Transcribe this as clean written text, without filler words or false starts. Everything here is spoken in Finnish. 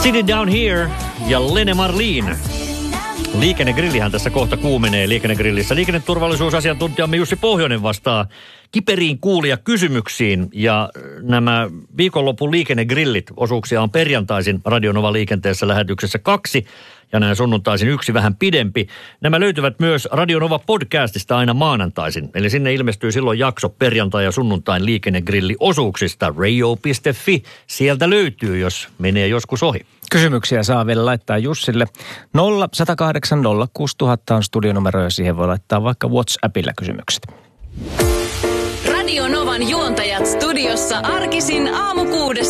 Sitting Down Here ja Lene Marlin. Liikennegrillihän tässä kohta kuumenee Liikennegrillissä. Liikenneturvallisuusasiantuntijamme Jussi Pohjonen vastaa kiperiin kuulijakysymyksiin. Ja nämä viikonlopun liikennegrillit, osuuksia on perjantaisin Radio Nova liikenteessä lähetyksessä 2 ja näin sunnuntaisin 1 vähän pidempi. Nämä löytyvät myös Radio Nova podcastista aina maanantaisin. Eli sinne ilmestyy silloin jakso perjantai- ja sunnuntain liikennegrilli-osuuksista. radio.fi. Sieltä löytyy, jos menee joskus ohi. Kysymyksiä saa vielä laittaa Jussille. 0108 06000 on studionumero ja siihen voi laittaa vaikka WhatsAppilla kysymykset. Radio Novan juontajat studiossa arkisin aamu 6.